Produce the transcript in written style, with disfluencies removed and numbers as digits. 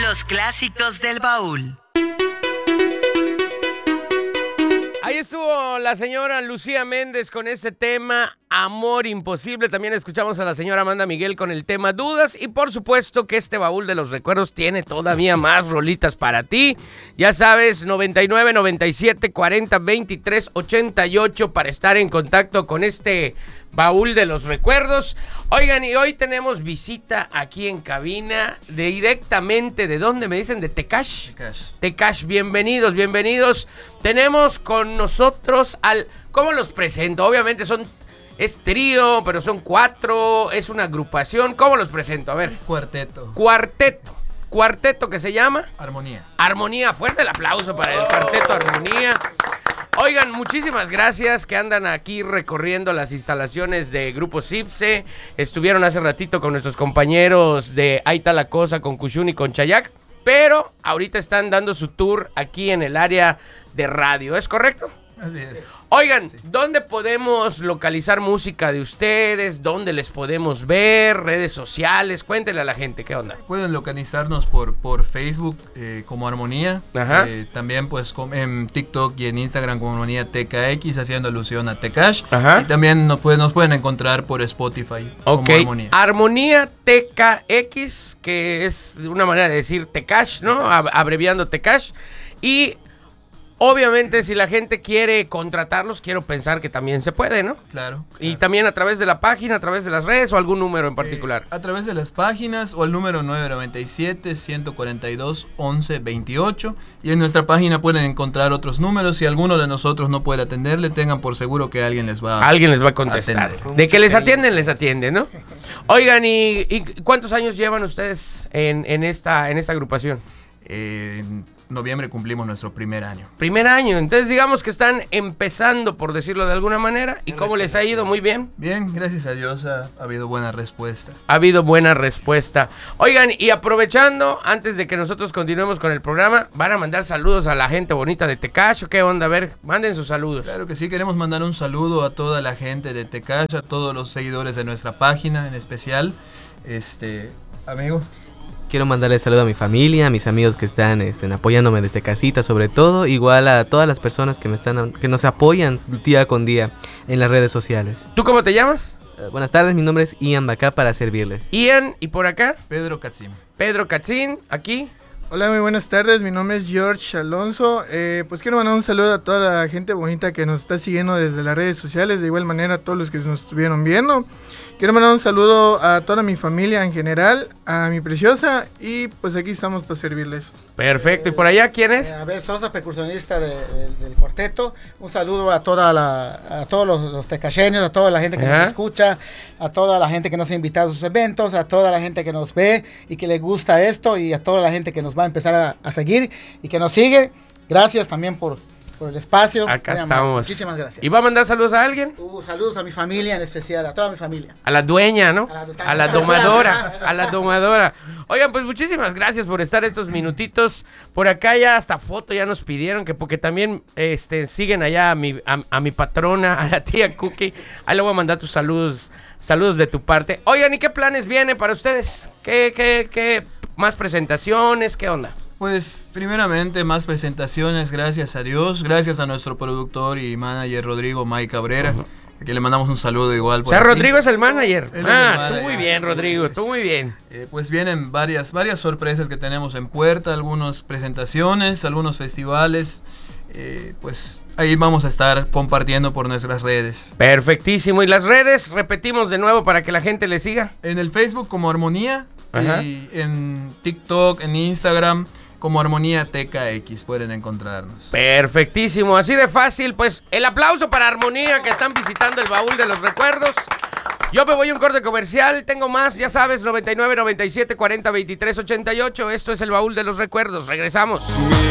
Los clásicos del baúl. Ahí estuvo la señora Lucía Méndez con ese tema Amor Imposible. También escuchamos a la señora Amanda Miguel con el tema Dudas. Y por supuesto que este baúl de los recuerdos tiene todavía más rolitas para ti. Ya sabes, 99, 97, 40, 23, 88 para estar en contacto con este baúl de los recuerdos. Oigan, y hoy tenemos visita aquí en cabina directamente, ¿de dónde me dicen? ¿De Tecash? Tecash, bienvenidos, bienvenidos. Tenemos con nosotros al... ¿Cómo los presento? Obviamente es trío, pero son 4, es una agrupación. ¿Cómo los presento? A ver. Cuarteto que se llama... Armonía, fuerte el aplauso para el cuarteto Armonía. Oigan, muchísimas gracias que andan aquí recorriendo las instalaciones de Grupo Cipse. Estuvieron hace ratito con nuestros compañeros de Ahí Está la Cosa, con Kushun y con Chayac. Pero ahorita están dando su tour aquí en el área de radio, ¿es correcto? Así es. Oigan, ¿dónde podemos localizar música de ustedes? ¿Dónde les podemos ver? ¿Redes sociales? Cuéntenle a la gente, ¿qué onda? Pueden localizarnos por Facebook como Armonía. Ajá. También pues en TikTok y en Instagram como Armonía TKX, haciendo alusión a Tecash. Ajá. Y también nos pueden encontrar por Spotify como Armonía. Armonía TKX, que es una manera de decir Tecash, ¿no? Abreviando Tecash. Y... obviamente, si la gente quiere contratarlos, quiero pensar que también se puede, ¿no? Claro. Y también a través de la página, a través de las redes o algún número en particular. A través de las páginas o el número 997-142-1128. Y en nuestra página pueden encontrar otros números. Si alguno de nosotros no puede atenderle, tengan por seguro que alguien les va a contestar. De que les atienden, ¿no? Oigan, ¿y cuántos años llevan ustedes en esta agrupación? En noviembre cumplimos nuestro primer año. Primer año, entonces digamos que están empezando, por decirlo de alguna manera. ¿Y cómo les ha ido? Muy bien. Bien, gracias a Dios ha habido buena respuesta. Oigan, y aprovechando, antes de que nosotros continuemos con el programa, ¿van a mandar saludos a la gente bonita de Tecash o qué onda? A ver, manden sus saludos. Claro que sí, queremos mandar un saludo a toda la gente de Tecash, a todos los seguidores de nuestra página en especial. Amigo. Quiero mandarle saludo a mi familia, a mis amigos que están apoyándome desde casita, sobre todo, igual a todas las personas que nos apoyan día con día en las redes sociales. ¿Tú cómo te llamas? Buenas tardes, mi nombre es Ian Bacá para servirles. Ian, ¿y por acá? Pedro Katzin, aquí. Hola, muy buenas tardes, mi nombre es George Alonso. Pues quiero mandar un saludo a toda la gente bonita que nos está siguiendo desde las redes sociales, de igual manera a todos los que nos estuvieron viendo. Quiero mandar un saludo a toda mi familia en general, a mi preciosa, y pues aquí estamos para servirles. Perfecto, ¿y por allá quién es? Abel Sosa, percusionista del cuarteto. Un saludo a todos los tecasheños, a toda la gente que nos escucha, a toda la gente que nos ha invitado a sus eventos, a toda la gente que nos ve y que le gusta esto, y a toda la gente que nos va a empezar a seguir y que nos sigue. Gracias también por el espacio. Acá estamos. Muchísimas gracias. ¿Y va a mandar saludos a alguien? Saludos a mi familia en especial, a toda mi familia. A la dueña, ¿no? A la domadora. Oigan, pues muchísimas gracias por estar estos minutitos. Por acá ya hasta foto ya nos pidieron, porque también siguen allá a mi patrona, a la tía Cookie. Ahí le voy a mandar tus saludos de tu parte. Oigan, ¿y qué planes vienen para ustedes? ¿Qué más presentaciones? ¿Qué onda? Pues primeramente más presentaciones, gracias a Dios, gracias a nuestro productor y manager Rodrigo May Cabrera, que le mandamos un saludo igual. O sea, aquí. Rodrigo es el manager. Él es el manager. Tú muy bien, Rodrigo, tú muy bien. Pues vienen varias sorpresas que tenemos en puerta, algunas presentaciones, algunos festivales, pues ahí vamos a estar compartiendo por nuestras redes. Perfectísimo, y las redes, repetimos de nuevo para que la gente le siga. En el Facebook como Armonía, y en TikTok, en Instagram como Armonía TKX pueden encontrarnos. Perfectísimo, así de fácil. Pues el aplauso para Armonía, que están visitando el baúl de los recuerdos. Yo me voy a un corte comercial, tengo más, ya sabes, 99, 97, 40, 23, 88. Esto es el baúl de los recuerdos, regresamos.